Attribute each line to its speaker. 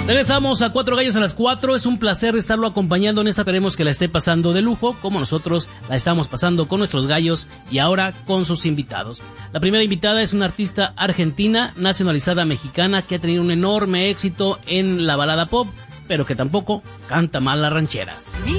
Speaker 1: Regresamos a Cuatro Gallos a las 4. Es un placer estarlo acompañando en esta. Esperemos que la esté pasando de lujo, como nosotros la estamos pasando con nuestros gallos y ahora con sus invitados. La primera invitada es una artista argentina, nacionalizada mexicana, que ha tenido un enorme éxito en la balada pop, pero que tampoco canta mal las rancheras.